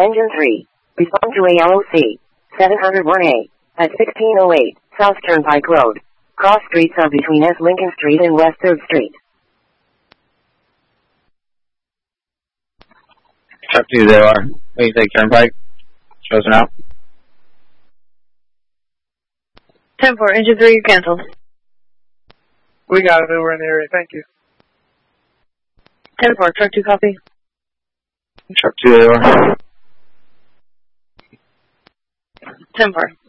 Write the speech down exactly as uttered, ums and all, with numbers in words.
Engine three. Respond to A L O C. seven oh one A. At sixteen oh eight, South Turnpike Road. Cross streets are between S. Lincoln Street and West third Street. Truck two zero R. What do you think, Turnpike? Chosen out. ten four, engine three, you canceled. We got it, we're in the area, thank you. ten four, truck two, copy. Truck two zero R. ten four.